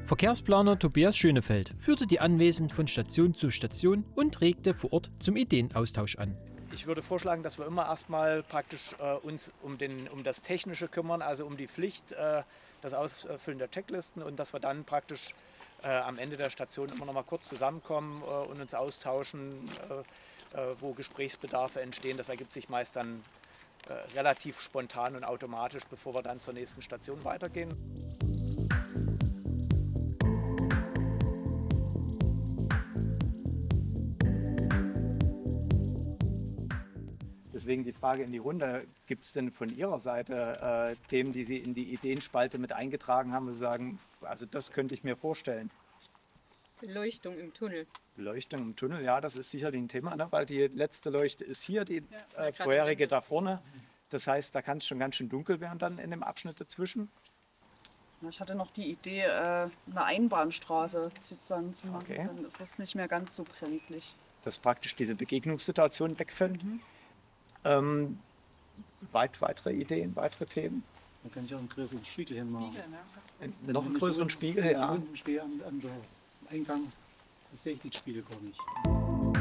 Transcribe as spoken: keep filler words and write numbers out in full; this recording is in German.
Verkehrsplaner Tobias Schönefeld führte die Anwesenden von Station zu Station und regte vor Ort zum Ideenaustausch an. Ich würde vorschlagen, dass wir immer erstmal praktisch äh, uns um, den, um das Technische kümmern, also um die Pflicht, äh, das Ausfüllen der Checklisten, und dass wir dann praktisch äh, am Ende der Station immer noch mal kurz zusammenkommen äh, und uns austauschen, äh, äh, wo Gesprächsbedarfe entstehen. Das ergibt sich meist dann äh, relativ spontan und automatisch, bevor wir dann zur nächsten Station weitergehen. Deswegen die Frage in die Runde: Gibt es denn von Ihrer Seite äh, Themen, die Sie in die Ideenspalte mit eingetragen haben, wo Sie sagen, also das könnte ich mir vorstellen? Beleuchtung im Tunnel. Beleuchtung im Tunnel, ja, das ist sicherlich ein Thema, ne? Weil die letzte Leuchte ist hier, die Ja, äh, vorherige da vorne. Das heißt, da kann es schon ganz schön dunkel werden dann in dem Abschnitt dazwischen. Ich hatte noch die Idee, äh, eine Einbahnstraße sozusagen zu machen. Okay. Dann ist es nicht mehr ganz so brenzlig. Dass praktisch diese Begegnungssituation wegfällt. Mhm. Ähm, weit, weitere Ideen, weitere Themen? Man kann ja auch einen größeren Spiegel hinmachen. In, noch einen größeren Spiegel, Wenn ja. ich unten stehe an, an der Eingang, das sehe ich den Spiegel gar nicht.